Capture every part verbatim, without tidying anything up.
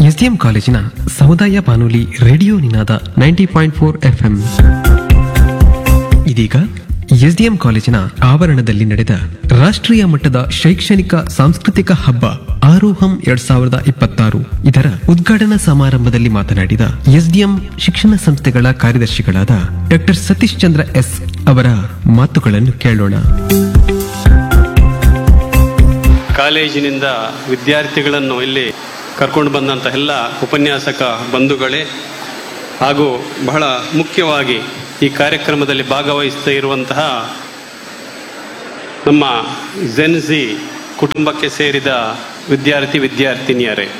SDM ಕಾಲೇಜಿನ ಸಮುದಾಯ ಬಾನುಲಿ ರೇಡಿಯೋ ನಿನಾದ ನೈಂಟಿ ಪಾಯಿಂಟ್ ಫೋರ್ ಎಫ್ಎಂ. ಇದೀಗ ಎಸ್ಡಿಎಂ ಕಾಲೇಜಿನ ಆವರಣದಲ್ಲಿ ನಡೆದ ರಾಷ್ಟ್ರೀಯ ಮಟ್ಟದ ಶೈಕ್ಷಣಿಕ ಸಾಂಸ್ಕೃತಿಕ ಹಬ್ಬ ಆರೋಹಂ ಎರಡ್ ಸಾವಿರದ ಇಪ್ಪತ್ತಾರು ಇದರ ಉದ್ಘಾಟನಾ ಸಮಾರಂಭದಲ್ಲಿ ಮಾತನಾಡಿದ ಎಸ್ಡಿಎಂ ಶಿಕ್ಷಣ ಸಂಸ್ಥೆಗಳ ಕಾರ್ಯದರ್ಶಿಗಳಾದ ಡಾಕ್ಟರ್ ಸತೀಶ್ ಚಂದ್ರ ಎಸ್ ಅವರ ಮಾತುಗಳನ್ನು ಕೇಳೋಣ. ಕಾಲೇಜಿನಿಂದ ವಿದ್ಯಾರ್ಥಿಗಳನ್ನು ಇಲ್ಲಿ ಕರ್ಕೊಂಡು ಬಂದಂಥ ಎಲ್ಲ ಉಪನ್ಯಾಸಕ ಬಂಧುಗಳೇ ಹಾಗೂ ಬಹಳ ಮುಖ್ಯವಾಗಿ ಈ ಕಾರ್ಯಕ್ರಮದಲ್ಲಿ ಭಾಗವಹಿಸ್ತಾ ಇರುವಂತಹ ನಮ್ಮ ಜೆನ್ಜಿ ಕುಟುಂಬಕ್ಕೆ ಸೇರಿದ ವಿದ್ಯಾರ್ಥಿ ವಿದ್ಯಾರ್ಥಿನಿಯರೇ,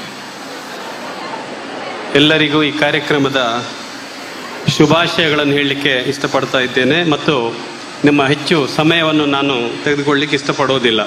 ಎಲ್ಲರಿಗೂ ಈ ಕಾರ್ಯಕ್ರಮದ ಶುಭಾಶಯಗಳನ್ನು ಹೇಳಲಿಕ್ಕೆ ಇಷ್ಟಪಡ್ತಾ ಇದ್ದೇನೆ ಮತ್ತು ನಿಮ್ಮ ಹೆಚ್ಚು ಸಮಯವನ್ನು ನಾನು ತೆಗೆದುಕೊಳ್ಳಲಿಕ್ಕೆ ಇಷ್ಟಪಡೋದಿಲ್ಲ.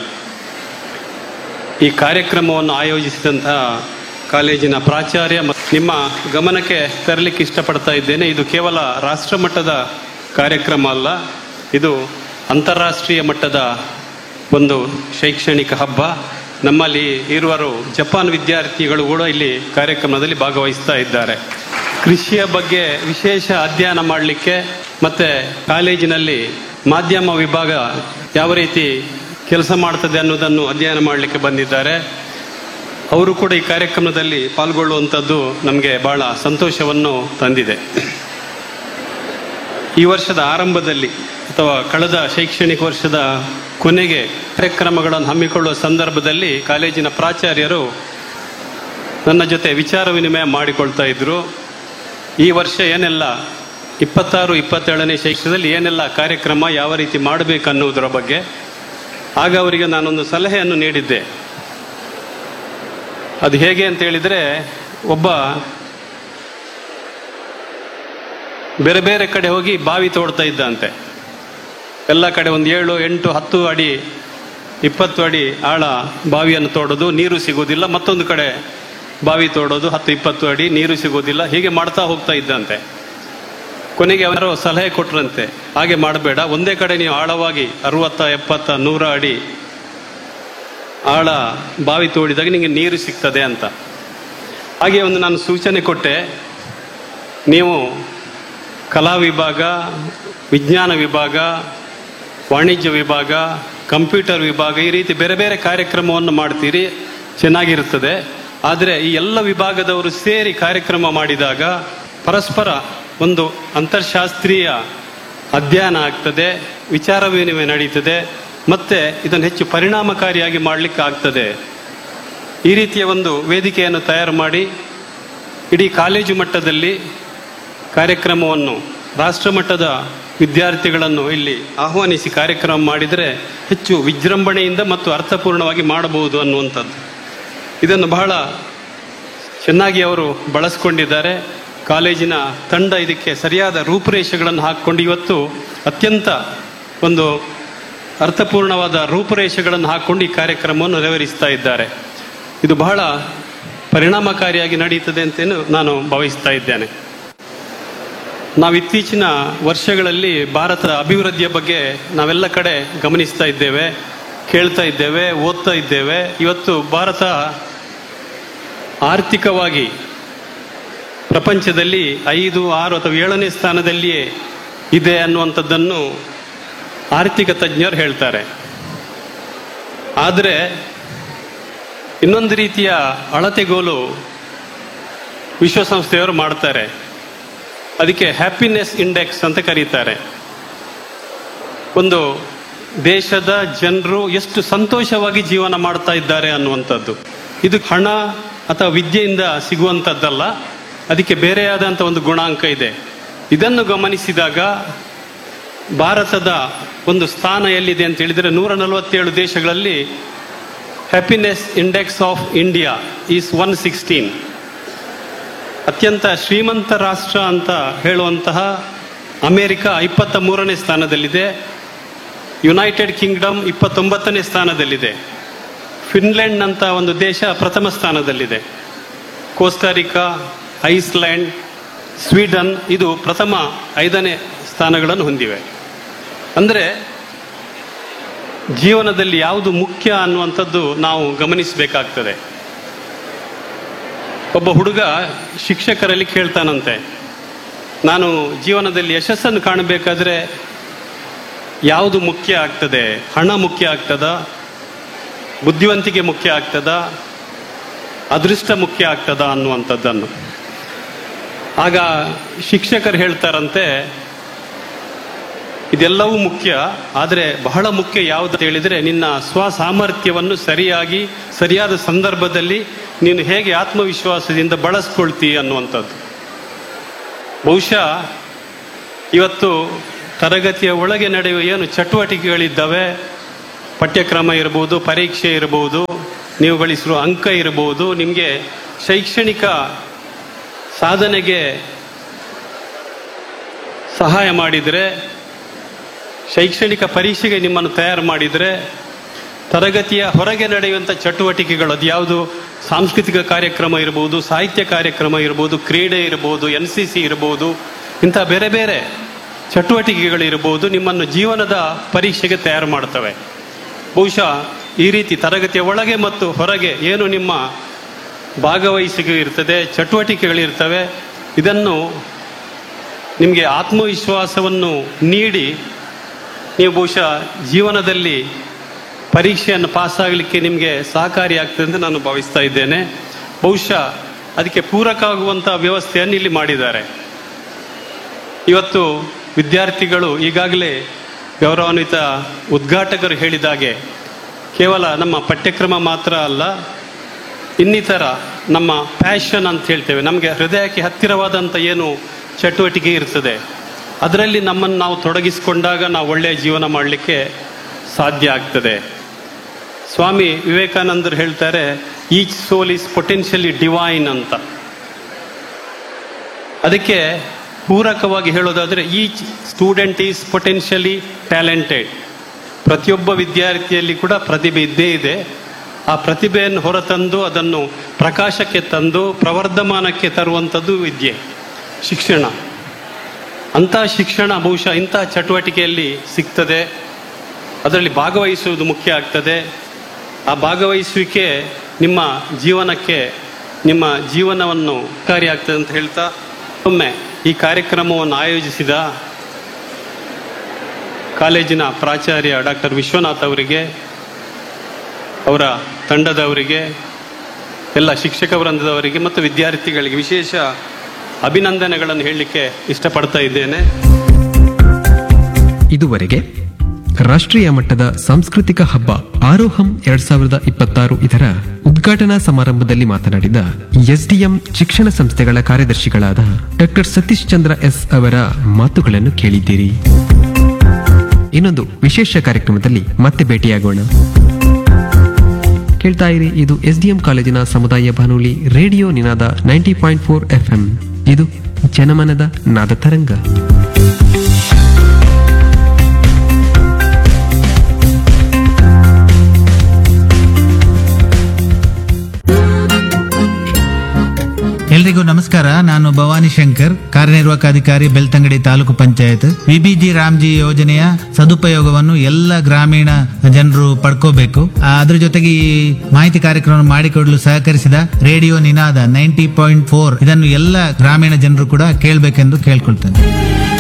ಈ ಕಾರ್ಯಕ್ರಮವನ್ನು ಆಯೋಜಿಸಿದಂತಹ ಕಾಲೇಜಿನ ಪ್ರಾಚಾರ್ಯ ಮತ್ತು ನಿಮ್ಮ ಗಮನಕ್ಕೆ ತರಲಿಕ್ಕೆ ಇಷ್ಟಪಡ್ತಾ ಇದ್ದೇನೆ. ಇದು ಕೇವಲ ರಾಷ್ಟ್ರ ಮಟ್ಟದ ಕಾರ್ಯಕ್ರಮ ಅಲ್ಲ, ಇದು ಅಂತಾರಾಷ್ಟ್ರೀಯ ಮಟ್ಟದ ಒಂದು ಶೈಕ್ಷಣಿಕ ಹಬ್ಬ. ನಮ್ಮಲ್ಲಿ ಇರುವರು ಜಪಾನ್ ವಿದ್ಯಾರ್ಥಿಗಳು ಕೂಡ ಇಲ್ಲಿ ಕಾರ್ಯಕ್ರಮದಲ್ಲಿ ಭಾಗವಹಿಸ್ತಾ ಇದ್ದಾರೆ. ಕೃಷಿಯ ಬಗ್ಗೆ ವಿಶೇಷ ಅಧ್ಯಯನ ಮಾಡಲಿಕ್ಕೆ ಮತ್ತು ಕಾಲೇಜಿನಲ್ಲಿ ಮಾಧ್ಯಮ ವಿಭಾಗ ಯಾವ ರೀತಿ ಕೆಲಸ ಮಾಡ್ತದೆ ಅನ್ನೋದನ್ನು ಅಧ್ಯಯನ ಮಾಡಲಿಕ್ಕೆ ಬಂದಿದ್ದಾರೆ. ಅವರು ಕೂಡ ಈ ಕಾರ್ಯಕ್ರಮದಲ್ಲಿ ಪಾಲ್ಗೊಳ್ಳುವಂಥದ್ದು ನಮಗೆ ಬಹಳ ಸಂತೋಷವನ್ನು ತಂದಿದೆ. ಈ ವರ್ಷದ ಆರಂಭದಲ್ಲಿ ಅಥವಾ ಕಳೆದ ಶೈಕ್ಷಣಿಕ ವರ್ಷದ ಕೊನೆಗೆ ಕಾರ್ಯಕ್ರಮಗಳನ್ನು ಹಮ್ಮಿಕೊಳ್ಳುವ ಸಂದರ್ಭದಲ್ಲಿ ಕಾಲೇಜಿನ ಪ್ರಾಚಾರ್ಯರು ನನ್ನ ಜೊತೆ ವಿಚಾರ ವಿನಿಮಯ ಮಾಡಿಕೊಳ್ತಾ ಇದ್ರು. ಈ ವರ್ಷ ಏನೆಲ್ಲ ಇಪ್ಪತ್ತಾರು ಇಪ್ಪತ್ತೇಳನೇ ಶೈಕ್ಷಣದಲ್ಲಿ ಏನೆಲ್ಲ ಕಾರ್ಯಕ್ರಮ ಯಾವ ರೀತಿ ಮಾಡಬೇಕನ್ನುವುದರ ಬಗ್ಗೆ. ಆಗ ಅವರಿಗೆ ನಾನೊಂದು ಸಲಹೆಯನ್ನು ನೀಡಿದ್ದೆ. ಅದು ಹೇಗೆ ಅಂತ ಹೇಳಿದರೆ, ಒಬ್ಬ ಬೇರೆ ಬೇರೆ ಕಡೆ ಹೋಗಿ ಬಾವಿ ತೋಡ್ತಾ ಇದ್ದಂತೆ. ಎಲ್ಲ ಕಡೆ ಒಂದು ಏಳು ಎಂಟು ಹತ್ತು ಅಡಿ ಇಪ್ಪತ್ತು ಅಡಿ ಆಳ ಬಾವಿಯನ್ನು ತೋಡೋದು, ನೀರು ಸಿಗೋದಿಲ್ಲ. ಮತ್ತೊಂದು ಕಡೆ ಬಾವಿ ತೋಡೋದು, ಹತ್ತು ಇಪ್ಪತ್ತು ಅಡಿ ನೀರು ಸಿಗೋದಿಲ್ಲ. ಹೀಗೆ ಮಾಡ್ತಾ ಹೋಗ್ತಾ ಇದ್ದಂತೆ. ಕೊನೆಗೆ ಅವರು ಸಲಹೆ ಕೊಟ್ರಂತೆ, ಹಾಗೆ ಮಾಡಬೇಡ, ಒಂದೇ ಕಡೆ ನೀವು ಆಳವಾಗಿ ಅರವತ್ತ ಎಪ್ಪತ್ತ ನೂರ ಅಡಿ ಆಳ ಬಾವಿ ತೋಡಿದಾಗ ನಿಮಗೆ ನೀರು ಸಿಗ್ತದೆ ಅಂತ. ಹಾಗೆ ಒಂದು ನಾನು ಸೂಚನೆ ಕೊಟ್ಟೆ, ನೀವು ಕಲಾ ವಿಭಾಗ, ವಿಜ್ಞಾನ ವಿಭಾಗ, ವಾಣಿಜ್ಯ ವಿಭಾಗ, ಕಂಪ್ಯೂಟರ್ ವಿಭಾಗ, ಈ ರೀತಿ ಬೇರೆ ಬೇರೆ ಕಾರ್ಯಕ್ರಮವನ್ನು ಮಾಡ್ತೀರಿ, ಚೆನ್ನಾಗಿರುತ್ತದೆ. ಆದರೆ ಈ ಎಲ್ಲ ವಿಭಾಗದವರು ಸೇರಿ ಕಾರ್ಯಕ್ರಮ ಮಾಡಿದಾಗ ಪರಸ್ಪರ ಒಂದು ಅಂತರ್ಶಾಸ್ತ್ರೀಯ ಅಧ್ಯಯನ ಆಗ್ತದೆ, ವಿಚಾರ ವಿನಿಮಯ ನಡೀತದೆ, ಮತ್ತೆ ಇದನ್ನು ಹೆಚ್ಚು ಪರಿಣಾಮಕಾರಿಯಾಗಿ ಮಾಡಲಿಕ್ಕೆ ಆಗ್ತದೆ. ಈ ರೀತಿಯ ಒಂದು ವೇದಿಕೆಯನ್ನು ತಯಾರು ಮಾಡಿ ಇಡೀ ಕಾಲೇಜು ಮಟ್ಟದಲ್ಲಿ ಕಾರ್ಯಕ್ರಮವನ್ನು, ರಾಷ್ಟ್ರ ಮಟ್ಟದ ವಿದ್ಯಾರ್ಥಿಗಳನ್ನು ಇಲ್ಲಿ ಆಹ್ವಾನಿಸಿ ಕಾರ್ಯಕ್ರಮ ಮಾಡಿದರೆ ಹೆಚ್ಚು ವಿಜೃಂಭಣೆಯಿಂದ ಮತ್ತು ಅರ್ಥಪೂರ್ಣವಾಗಿ ಮಾಡಬಹುದು ಅನ್ನುವಂಥದ್ದು. ಇದನ್ನು ಬಹಳ ಚೆನ್ನಾಗಿ ಅವರು ಬಳಸ್ಕೊಂಡಿದ್ದಾರೆ. ಕಾಲೇಜಿನ ತಂಡ ಇದಕ್ಕೆ ಸರಿಯಾದ ರೂಪುರೇಷೆಗಳನ್ನು ಹಾಕಿಕೊಂಡು ಇವತ್ತು ಅತ್ಯಂತ ಒಂದು ಅರ್ಥಪೂರ್ಣವಾದ ರೂಪುರೇಷೆಗಳನ್ನು ಹಾಕಿಕೊಂಡು ಈ ಕಾರ್ಯಕ್ರಮವನ್ನು ನೆರವೇರಿಸ್ತಾ ಇದ್ದಾರೆ. ಇದು ಬಹಳ ಪರಿಣಾಮಕಾರಿಯಾಗಿ ನಡೀತದೆ ಅಂತೇನು ನಾನು ಭಾವಿಸ್ತಾ ಇದ್ದೇನೆ. ನಾವು ಇತ್ತೀಚಿನ ವರ್ಷಗಳಲ್ಲಿ ಭಾರತದ ಅಭಿವೃದ್ಧಿಯ ಬಗ್ಗೆ ನಾವೆಲ್ಲ ಕಡೆ ಗಮನಿಸ್ತಾ ಇದ್ದೇವೆ, ಕೇಳ್ತಾ ಇದ್ದೇವೆ, ಓದ್ತಾ ಇದ್ದೇವೆ. ಇವತ್ತು ಭಾರತ ಆರ್ಥಿಕವಾಗಿ ಪ್ರಪಂಚದಲ್ಲಿ ಐದು ಆರು ಅಥವಾ ಏಳನೇ ಸ್ಥಾನದಲ್ಲಿಯೇ ಇದೆ ಅನ್ನುವಂಥದ್ದನ್ನು ಆರ್ಥಿಕ ತಜ್ಞರು ಹೇಳ್ತಾರೆ. ಆದರೆ ಇನ್ನೊಂದು ರೀತಿಯ ಅಳತೆಗೋಲು ವಿಶ್ವಸಂಸ್ಥೆಯವರು ಮಾಡ್ತಾರೆ. ಅದಕ್ಕೆ ಹ್ಯಾಪಿನೆಸ್ ಇಂಡೆಕ್ಸ್ ಅಂತ ಕರೀತಾರೆ. ಒಂದು ದೇಶದ ಜನರು ಎಷ್ಟು ಸಂತೋಷವಾಗಿ ಜೀವನ ಮಾಡ್ತಾ ಇದ್ದಾರೆ ಅನ್ನುವಂಥದ್ದು. ಇದು ಹಣ ಅಥವಾ ವಿದ್ಯೆಯಿಂದ ಸಿಗುವಂಥದ್ದಲ್ಲ, ಅದಕ್ಕೆ ಬೇರೆಯಾದಂಥ ಒಂದು ಗುಣಾಂಕ ಇದೆ. ಇದನ್ನು ಗಮನಿಸಿದಾಗ ಭಾರತದ ಒಂದು ಸ್ಥಾನ ಎಲ್ಲಿದೆ ಅಂತ ಹೇಳಿದರೆ, ನೂರ ನಲವತ್ತೇಳು ದೇಶಗಳಲ್ಲಿ happiness index of India is one sixteen. ಅತ್ಯಂತ ಶ್ರೀಮಂತ ರಾಷ್ಟ್ರ ಅಂತ ಹೇಳುವಂತಹ ಅಮೆರಿಕ ಇಪ್ಪತ್ತ ಮೂರನೇ ಸ್ಥಾನದಲ್ಲಿದೆ. ಯುನೈಟೆಡ್ ಕಿಂಗ್ಡಮ್ ಇಪ್ಪತ್ತೊಂಬತ್ತನೇ ಸ್ಥಾನದಲ್ಲಿದೆ. ಫಿನ್ಲೆಂಡ್ ಅಂತ ಒಂದು ದೇಶ ಪ್ರಥಮ ಸ್ಥಾನದಲ್ಲಿದೆ. ಕೋಸ್ಟಾರಿಕಾ, ಐಸ್ಲ್ಯಾಂಡ್, ಸ್ವೀಡನ್ ಇದು ಪ್ರಥಮ ಐದನೇ ಸ್ಥಾನಗಳನ್ನು ಹೊಂದಿವೆ. ಅಂದರೆ ಜೀವನದಲ್ಲಿ ಯಾವುದು ಮುಖ್ಯ ಅನ್ನುವಂಥದ್ದು ನಾವು ಗಮನಿಸಬೇಕಾಗ್ತದೆ. ಒಬ್ಬ ಹುಡುಗ ಶಿಕ್ಷಕರಲ್ಲಿ ಕೇಳ್ತಾನಂತೆ, ನಾನು ಜೀವನದಲ್ಲಿ ಯಶಸ್ಸನ್ನು ಕಾಣಬೇಕಾದ್ರೆ ಯಾವುದು ಮುಖ್ಯ ಆಗ್ತದೆ? ಹಣ ಮುಖ್ಯ ಆಗ್ತದ, ಬುದ್ಧಿವಂತಿಕೆ ಮುಖ್ಯ ಆಗ್ತದ, ಅದೃಷ್ಟ ಮುಖ್ಯ ಆಗ್ತದ ಅನ್ನುವಂಥದ್ದನ್ನು. ಆಗ ಶಿಕ್ಷಕರು ಹೇಳ್ತಾರಂತೆ, ಇದೆಲ್ಲವೂ ಮುಖ್ಯ, ಆದರೆ ಬಹಳ ಮುಖ್ಯ ಯಾವುದು ಅಂತ ಹೇಳಿದರೆ ನಿನ್ನ ಸ್ವಸಾಮರ್ಥ್ಯವನ್ನು ಸರಿಯಾಗಿ ಸರಿಯಾದ ಸಂದರ್ಭದಲ್ಲಿ ನೀನು ಹೇಗೆ ಆತ್ಮವಿಶ್ವಾಸದಿಂದ ಬಳಸ್ಕೊಳ್ತೀ ಅನ್ನುವಂಥದ್ದು. ಬಹುಶಃ ಇವತ್ತು ತರಗತಿಯ ಒಳಗೆ ನಡೆಯುವ ಏನು ಚಟುವಟಿಕೆಗಳಿದ್ದಾವೆ, ಪಠ್ಯಕ್ರಮ ಇರ್ಬೋದು, ಪರೀಕ್ಷೆ ಇರ್ಬೋದು, ನೀವು ಗಳಿಸಿರುವ ಅಂಕ ಇರ್ಬೋದು, ನಿಮಗೆ ಶೈಕ್ಷಣಿಕ ಸಾಧನೆಗೆ ಸಹಾಯ ಮಾಡಿದರೆ, ಶೈಕ್ಷಣಿಕ ಪರೀಕ್ಷೆಗೆ ನಿಮ್ಮನ್ನು ತಯಾರು ಮಾಡಿದರೆ, ತರಗತಿಯ ಹೊರಗೆ ನಡೆಯುವಂಥ ಚಟುವಟಿಕೆಗಳು ಅದು ಯಾವುದು, ಸಾಂಸ್ಕೃತಿಕ ಕಾರ್ಯಕ್ರಮ ಇರ್ಬೋದು, ಸಾಹಿತ್ಯ ಕಾರ್ಯಕ್ರಮ ಇರ್ಬೋದು, ಕ್ರೀಡೆ ಇರ್ಬೋದು, ಎನ್ ಸಿ ಸಿ ಇರ್ಬೋದು, ಇಂಥ ಬೇರೆ ಬೇರೆ ಚಟುವಟಿಕೆಗಳಿರ್ಬೋದು, ನಿಮ್ಮನ್ನು ಜೀವನದ ಪರೀಕ್ಷೆಗೆ ತಯಾರು ಮಾಡ್ತವೆ. ಬಹುಶಃ ಈ ರೀತಿ ತರಗತಿಯ ಒಳಗೆ ಮತ್ತು ಹೊರಗೆ ಏನು ನಿಮ್ಮ ಭಾಗವಹಿಸಿಕೆ ಇರ್ತದೆ, ಚಟುವಟಿಕೆಗಳಿರ್ತವೆ, ಇದನ್ನು ನಿಮಗೆ ಆತ್ಮವಿಶ್ವಾಸವನ್ನು ನೀಡಿ ನೀವು ಬಹುಶಃ ಜೀವನದಲ್ಲಿ ಪರೀಕ್ಷೆಯನ್ನು ಪಾಸಾಗಲಿಕ್ಕೆ ನಿಮಗೆ ಸಹಕಾರಿಯಾಗ್ತದೆ ಅಂತ ನಾನು ಭಾವಿಸ್ತಾ ಇದ್ದೇನೆ. ಬಹುಶಃ ಅದಕ್ಕೆ ಪೂರಕ ಆಗುವಂಥ ವ್ಯವಸ್ಥೆಯನ್ನು ಇಲ್ಲಿ ಮಾಡಿದ್ದಾರೆ. ಇವತ್ತು ವಿದ್ಯಾರ್ಥಿಗಳು ಈಗಾಗಲೇ ಗೌರವಾನ್ವಿತ ಉದ್ಘಾಟಕರು ಹೇಳಿದಾಗೆ ಕೇವಲ ನಮ್ಮ ಪಠ್ಯಕ್ರಮ ಮಾತ್ರ ಅಲ್ಲ, ಇನ್ನಿತರ ನಮ್ಮ ಪ್ಯಾಷನ್ ಅಂತ ಹೇಳ್ತೇವೆ, ನಮಗೆ ಹೃದಯಕ್ಕೆ ಹತ್ತಿರವಾದಂಥ ಏನು ಚಟುವಟಿಕೆ ಇರ್ತದೆ ಅದರಲ್ಲಿ ನಮ್ಮನ್ನು ನಾವು ತೊಡಗಿಸಿಕೊಂಡಾಗ ನಾವು ಒಳ್ಳೆಯ ಜೀವನ ಮಾಡಲಿಕ್ಕೆ ಸಾಧ್ಯ ಆಗ್ತದೆ. ಸ್ವಾಮಿ ವಿವೇಕಾನಂದರು ಹೇಳ್ತಾರೆ, each soul is potentially divine ಅಂತ. ಅದಕ್ಕೆ ಪೂರಕವಾಗಿ ಹೇಳೋದಾದರೆ each student is potentially talented. ಪ್ರತಿಯೊಬ್ಬ ವಿದ್ಯಾರ್ಥಿಯಲ್ಲಿ ಕೂಡ ಪ್ರತಿಭೆ ಇದ್ದೇ ಇದೆ. ಆ ಪ್ರತಿಭೆಯನ್ನು ಹೊರತಂದು ಅದನ್ನು ಪ್ರಕಾಶಕ್ಕೆ ತಂದು ಪ್ರವರ್ಧಮಾನಕ್ಕೆ ತರುವಂಥದ್ದು ವಿದ್ಯೆ, ಶಿಕ್ಷಣ. ಅಂಥ ಶಿಕ್ಷಣ ಬಹುಶಃ ಇಂಥ ಚಟುವಟಿಕೆಯಲ್ಲಿ ಸಿಗ್ತದೆ. ಅದರಲ್ಲಿ ಭಾಗವಹಿಸುವುದು ಮುಖ್ಯ ಆಗ್ತದೆ. ಆ ಭಾಗವಹಿಸುವಿಕೆ ನಿಮ್ಮ ಜೀವನಕ್ಕೆ, ನಿಮ್ಮ ಜೀವನವನ್ನು ಕಾರ್ಯಾಗ್ತದೆ ಅಂತ ಹೇಳ್ತಾ, ಒಮ್ಮೆ ಈ ಕಾರ್ಯಕ್ರಮವನ್ನು ಆಯೋಜಿಸಿದ ಕಾಲೇಜಿನ ಪ್ರಾಚಾರ್ಯ ಡಾಕ್ಟರ್ ವಿಶ್ವನಾಥ್ ಅವರಿಗೆ, ಅವರ ತಂಡದವರಿಗೆ, ಎಲ್ಲ ಶಿಕ್ಷಕ ವೃಂದದವರಿಗೆ ಮತ್ತು ವಿದ್ಯಾರ್ಥಿಗಳಿಗೆ ವಿಶೇಷ ಅಭಿನಂದನೆಗಳನ್ನು ಹೇಳಲಿಕ್ಕೆ ಇಷ್ಟಪಡ್ತಾ ಇದ್ದೇನೆ. ಇದುವರೆಗೆ ರಾಷ್ಟ್ರೀಯ ಮಟ್ಟದ ಸಾಂಸ್ಕೃತಿಕ ಹಬ್ಬ ಆರೋಹಂ ಎರಡ್ ಸಾವಿರದ ಇಪ್ಪತ್ತಾರು ಇದರ ಉದ್ಘಾಟನಾ ಸಮಾರಂಭದಲ್ಲಿ ಮಾತನಾಡಿದ ಎಸ್ಡಿಎಂ ಶಿಕ್ಷಣ ಸಂಸ್ಥೆಗಳ ಕಾರ್ಯದರ್ಶಿಗಳಾದ ಡಾಕ್ಟರ್ ಸತೀಶ್ ಚಂದ್ರ ಎಸ್ ಅವರ ಮಾತುಗಳನ್ನು ಕೇಳಿದ್ದೀರಿ. ಇನ್ನೊಂದು ವಿಶೇಷ ಕಾರ್ಯಕ್ರಮದಲ್ಲಿ ಮತ್ತೆ ಭೇಟಿಯಾಗೋಣ. ಕೇಳ್ತಾ ಇರಿ, ಇದು ಎಸ್ಡಿಎಂ ಕಾಲೇಜಿನ ಸಮುದಾಯ ಬಾನುಲಿ ರೇಡಿಯೋ ನಿನಾದ ninety point four F M. ಇದು ಜನಮನದ ನಾದ ತರಂಗ. ಎಲ್ರಿಗೂ ನಮಸ್ಕಾರ. ನಾನು ಭವಾನಿ ಶಂಕರ್, ಕಾರ್ಯನಿರ್ವಾಹಕ ಅಧಿಕಾರಿ ಬೆಳ್ತಂಗಡಿ ತಾಲೂಕು ಪಂಚಾಯತ್. ವಿಬಿಜಿ ರಾಮ್ಜಿ ಯೋಜನೆಯ ಸದುಪಯೋಗವನ್ನು ಎಲ್ಲ ಗ್ರಾಮೀಣ ಜನರು ಪಡ್ಕೋಬೇಕು. ಅದ್ರ ಜೊತೆಗೆ ಈ ಮಾಹಿತಿ ಕಾರ್ಯಕ್ರಮ ಮಾಡಿಕೊಡಲು ಸಹಕರಿಸಿದ ರೇಡಿಯೋ ನಿನಾದ ನೈಂಟಿ ಪಾಯಿಂಟ್ ಫೋರ್ ಇದನ್ನು ಎಲ್ಲ ಗ್ರಾಮೀಣ ಜನರು ಕೂಡ ಕೇಳಬೇಕೆಂದು ಕೇಳ್ಕೊಳ್ತೇನೆ.